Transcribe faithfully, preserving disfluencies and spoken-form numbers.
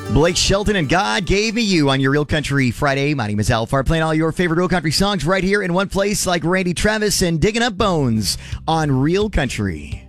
Blake Shelton and God Gave Me You on your Real Country Friday. My name is Alfar, playing all your favorite Real Country songs right here in one place, like Randy Travis and Digging Up Bones on Real Country.